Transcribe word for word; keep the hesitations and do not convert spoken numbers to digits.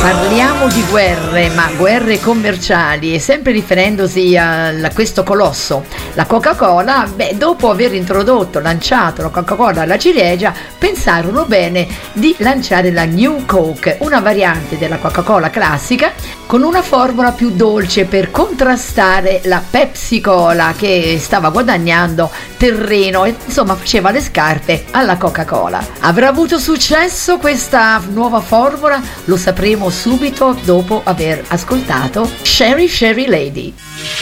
Parliamo di guerre, ma guerre commerciali, e sempre riferendosi a, a questo colosso, la Coca-Cola, beh, dopo aver introdotto, lanciato la Coca-Cola alla ciliegia, pensarono bene di lanciare la New Coke, una variante della Coca-Cola classica, con una formula più dolce per contrastare la Pepsi Cola che stava guadagnando terreno e insomma faceva le scarpe alla Coca-Cola. Avrà avuto successo questa nuova formula? Lo sapremo subito dopo aver ascoltato Sherry Sherry Lady.